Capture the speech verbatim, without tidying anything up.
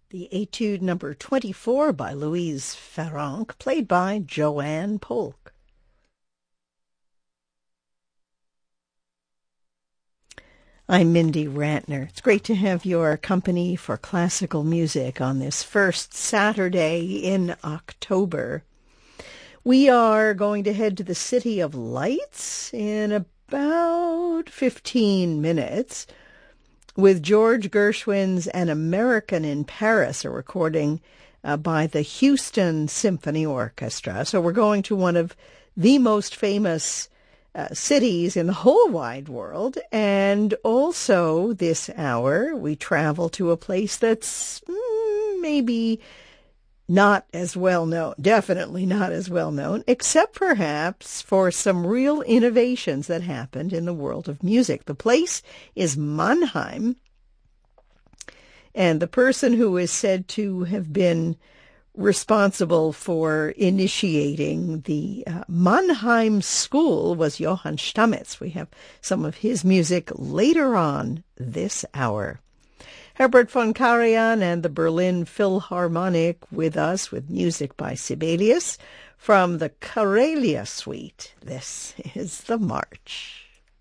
The Etude number twenty-four by Louise Farrenc, played by Joanne Polk. I'm Mindy Rantner. It's great to have your company for classical music on this first Saturday in October. We are going to head to the City of Lights in about fifteen minutes with George Gershwin's An American in Paris, a recording uh, by the Houston Symphony Orchestra. So we're going to one of the most famous uh, cities in the whole wide world. And also this hour, we travel to a place that's mm, maybe not as well known, definitely not as well known, except perhaps for some real innovations that happened in the world of music. The place is Mannheim, and the person who is said to have been responsible for initiating the uh, Mannheim School was Johann Stamitz. We have some of his music later on this hour. Herbert von Karajan and the Berlin Philharmonic with us with music by Sibelius from the Karelia Suite. This is the March.